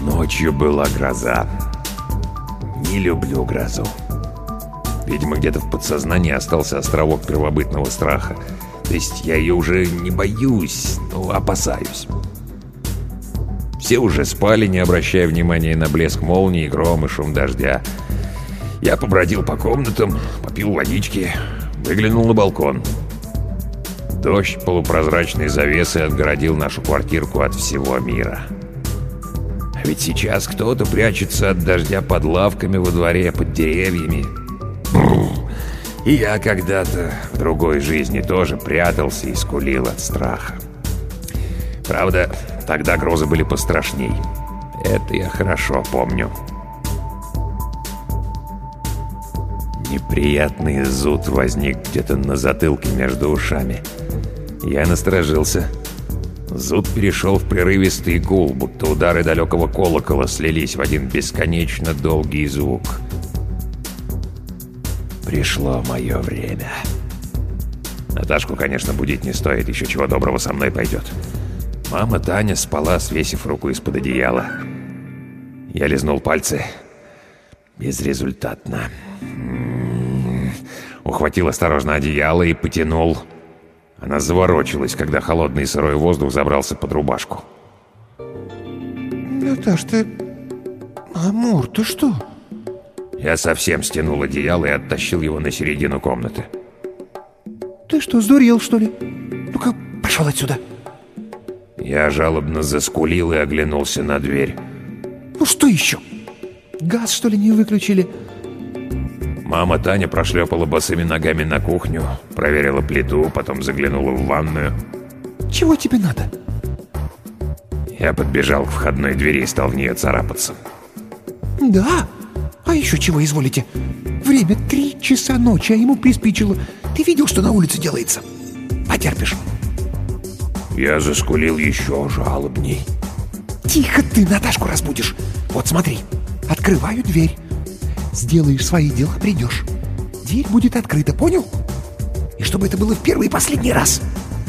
Ночью была гроза. Не люблю грозу. Видимо, где-то в подсознании остался островок первобытного страха. То есть я ее уже не боюсь, но опасаюсь. Все уже спали, не обращая внимания на блеск молнии, гром и шум дождя. Я побродил по комнатам, попил водички, выглянул на балкон. Дождь полупрозрачной завесой отгородил нашу квартирку от всего мира. А ведь сейчас кто-то прячется от дождя под лавками во дворе, под деревьями. И я когда-то в другой жизни тоже прятался и скулил от страха. Правда, тогда грозы были пострашней. Это я хорошо помню. Неприятный зуд возник где-то на затылке между ушами. Я насторожился. Зуд перешел в прерывистый гул, будто удары далекого колокола слились в один бесконечно долгий звук. Пришло мое время. Наташку, конечно, будить не стоит, еще чего доброго со мной пойдет. Мама Таня спала, свесив руку из-под одеяла. Я лизнул пальцы. Безрезультатно. Ухватил осторожно одеяло и потянул. Она заворочилась, когда холодный и сырой воздух забрался под рубашку. Наташ, ты... Амур, ты что? Я совсем стянул одеяло и оттащил его на середину комнаты. Ты что, сдурел, что ли? Ну-ка, пошел отсюда. Я жалобно заскулил и оглянулся на дверь. Ну что еще? Газ, что ли, не выключили? Мама Таня прошлепала босыми ногами на кухню, проверила плиту, потом заглянула в ванную. Чего тебе надо? Я подбежал к входной двери и стал в нее царапаться. Да? А еще чего изволите? Время 3 часа ночи, а ему приспичило. Ты видел, что на улице делается? Потерпишь. Я заскулил еще жалобней. Тихо ты, Наташку разбудишь. Вот смотри, открываю дверь. Сделаешь свои дела, придешь. Дверь будет открыта, понял? И чтобы это было в первый и последний раз.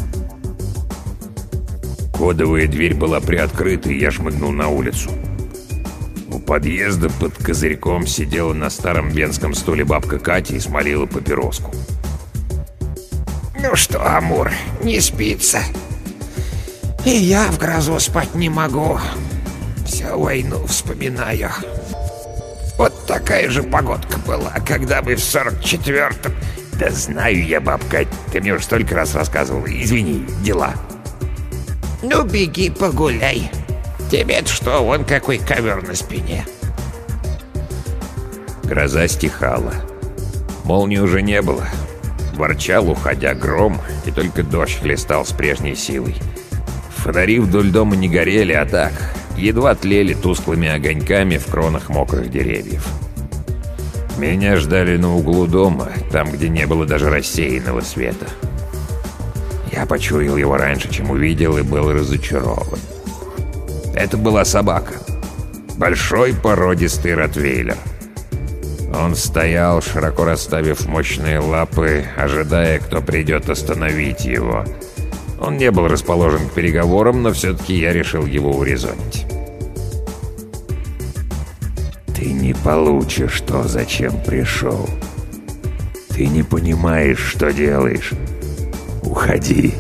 Кодовая дверь была приоткрыта, и я шмыгнул на улицу. У подъезда под козырьком сидела на старом венском стуле бабка Катя и смолила папироску. Ну что, Амур, не спится? И я в грозу спать не могу. Всю войну вспоминаю. Вот такая же погодка была, когда мы в 44-м... Да знаю я, бабка, ты мне уже столько раз рассказывала. Извини, дела. Ну, беги погуляй. Тебе-то что, вон какой ковер на спине. Гроза стихала. Молнии уже не было. Ворчал, уходя, гром, и только дождь хлестал с прежней силой. Фонари вдоль дома не горели, а так, едва тлели тусклыми огоньками в кронах мокрых деревьев. Меня ждали на углу дома, там, где не было даже рассеянного света. Я почуял его раньше, чем увидел, и был разочарован. Это была собака. Большой породистый ротвейлер. Он стоял, широко расставив мощные лапы, ожидая, кто придет остановить его. Он не был расположен к переговорам, но все-таки я решил его урезонить. «Ты не получишь то, зачем пришел. Ты не понимаешь, что делаешь. Уходи.